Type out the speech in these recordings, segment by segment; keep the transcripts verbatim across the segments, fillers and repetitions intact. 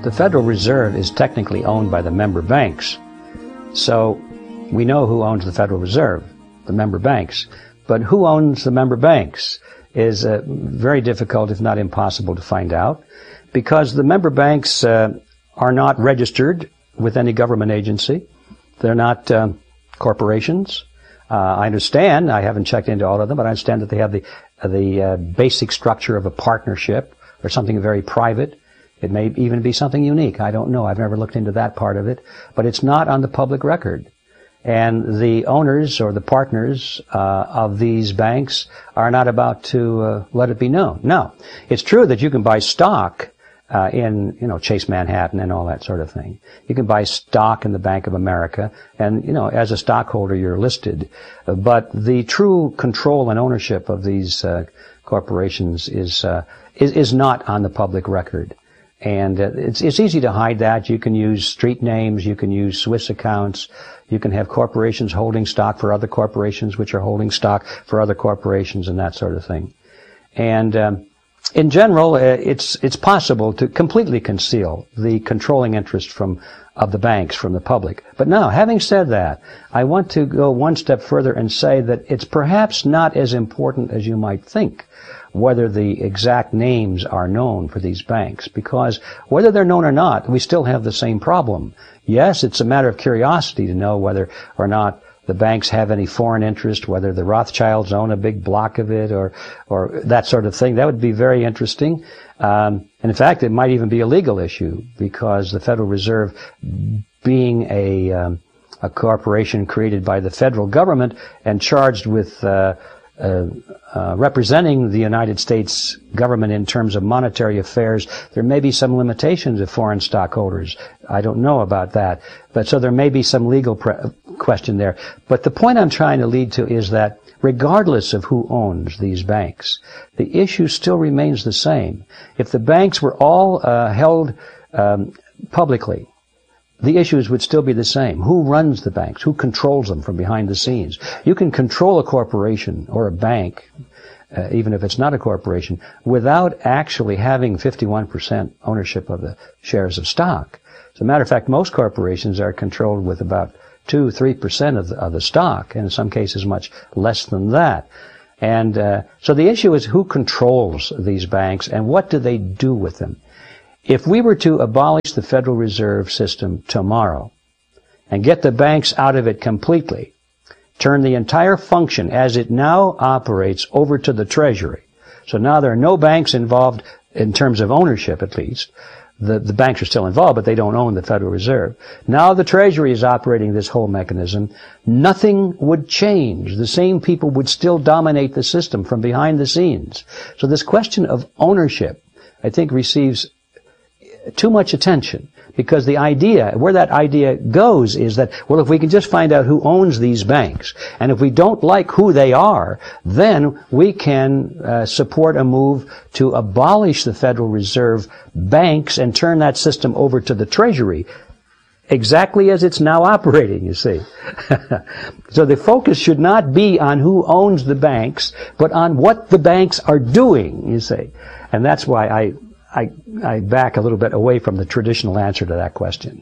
the Federal Reserve is technically owned by the member banks. So we know who owns the Federal Reserve, the member banks. But who owns the member banks is uh, very difficult, if not impossible, to find out, because the member banks uh, are not registered with any government agency. They're not uh, corporations. Uh, I understand, I haven't checked into all of them, but I understand that they have the, uh, the uh, basic structure of a partnership or something very private. It may even be something unique. I don't know. I've never looked into that part of it. But it's not on the public record. And the owners or the partners uh, of these banks are not about to uh, let it be known. No. It's true that you can buy stock uh, in, you know, Chase Manhattan and all that sort of thing. You can buy stock in the Bank of America, and, you know, as a stockholder, you're listed. Uh, but the true control and ownership of these uh, corporations is, uh, is is not on the public record. And uh, it's, it's easy to hide that. You can use street names, you can use Swiss accounts, you can have corporations holding stock for other corporations which are holding stock for other corporations and that sort of thing. And um, in general, uh, it's it's possible to completely conceal the controlling interest from of the banks from the public. But now, having said that, I want to go one step further and say that it's perhaps not as important as you might think whether the exact names are known for these banks, because whether they're known or not, we still have the same problem. Yes, it's a matter of curiosity to know whether or not the banks have any foreign interest, whether the Rothschilds own a big block of it or or that sort of thing. That would be very interesting. Um, and in fact, it might even be a legal issue, because the Federal Reserve, being a, um, a corporation created by the federal government and charged with uh, Uh, uh, representing the United States government in terms of monetary affairs, there may be some limitations of foreign stockholders. I don't know about that. But so there may be some legal pre- question there. But the point I'm trying to lead to is that regardless of who owns these banks, the issue still remains the same. If the banks were all uh, held um, publicly, the issues would still be the same. Who runs the banks? Who controls them from behind the scenes? You can control a corporation or a bank, uh, even if it's not a corporation, without actually having fifty-one percent ownership of the shares of stock. As a matter of fact, most corporations are controlled with about two, three percent of the, of the stock, and in some cases much less than that. And uh, so the issue is who controls these banks and what do they do with them? If we were to abolish the Federal Reserve System tomorrow and get the banks out of it completely, turn the entire function as it now operates over to the Treasury, so now there are no banks involved in terms of ownership, at least. The, the banks are still involved, but they don't own the Federal Reserve. Now the Treasury is operating this whole mechanism. Nothing would change. The same people would still dominate the system from behind the scenes. So this question of ownership, I think, receives too much attention, because the idea, where that idea goes is that, well, if we can just find out who owns these banks, and if we don't like who they are, then we can uh, support a move to abolish the Federal Reserve banks and turn that system over to the Treasury, exactly as it's now operating, you see. So the focus should not be on who owns the banks, but on what the banks are doing, you see. And that's why I I, I back a little bit away from the traditional answer to that question.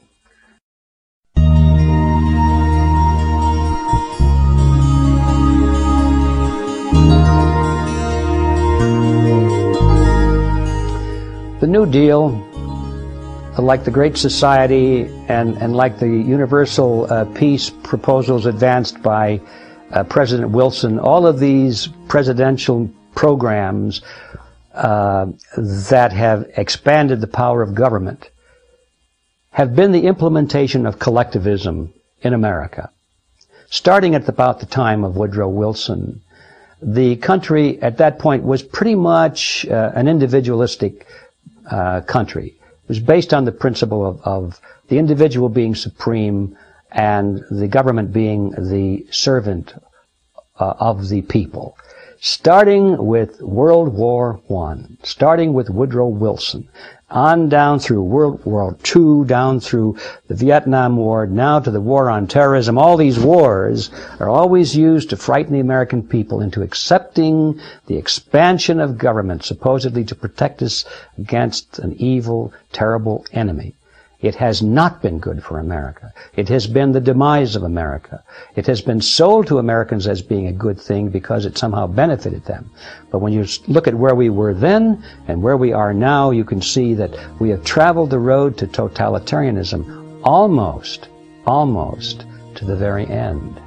The New Deal, like the Great Society and, and like the universal uh, peace proposals advanced by uh, President Wilson, all of these presidential programs Uh, that have expanded the power of government have been the implementation of collectivism in America. Starting at about the time of Woodrow Wilson, the country at that point was pretty much uh, an individualistic uh, country. It was based on the principle of, of the individual being supreme and the government being the servant uh, of the people. starting with World War One, starting with Woodrow Wilson, on down through World War Two, down through the Vietnam War, now to the war on terrorism. All these wars are always used to frighten the American people into accepting the expansion of government, supposedly to protect us against an evil, terrible enemy. It has not been good for America. It has been the demise of America. It has been sold to Americans as being a good thing because it somehow benefited them. But when you look at where we were then and where we are now, you can see that we have traveled the road to totalitarianism almost, almost to the very end.